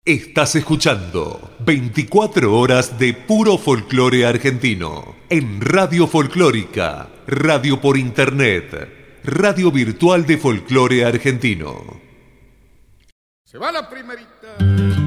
Estás escuchando 24 horas de puro folclore argentino en Radio Folclórica, radio por internet, radio virtual de folclore argentino. Se va la primerita.